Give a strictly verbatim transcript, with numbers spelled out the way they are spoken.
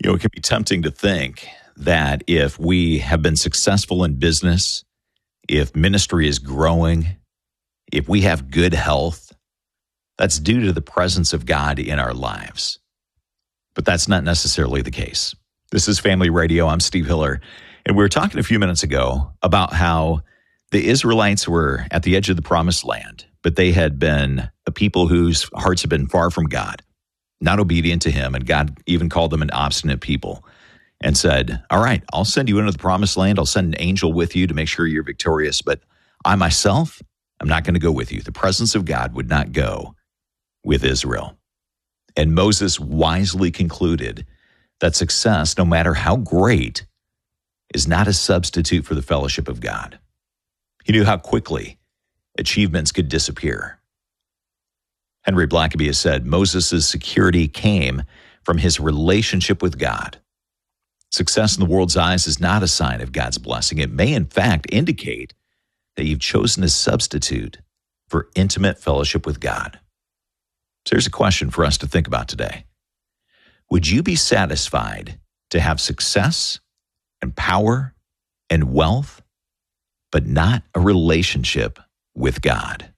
You know, it can be tempting to think that if we have been successful in business, if ministry is growing, if we have good health, that's due to the presence of God in our lives. But that's not necessarily the case. This is Family Radio. I'm Steve Hiller. And we were talking a few minutes ago about how the Israelites were at the edge of the promised land, but they had been a people whose hearts had been far from God, not obedient to him. And God even called them an obstinate people and said, all right, I'll send you into the promised land. I'll send an angel with you to make sure you're victorious. But I myself, I'm not going to go with you. The presence of God would not go with Israel. And Moses wisely concluded that success, no matter how great, is not a substitute for the fellowship of God. He knew how quickly achievements could disappear. Henry Blackaby has said Moses' security came from his relationship with God. Success in the world's eyes is not a sign of God's blessing. It may, in fact, indicate that you've chosen a substitute for intimate fellowship with God. So here's a question for us to think about today. Would you be satisfied to have success and power and wealth, but not a relationship with God?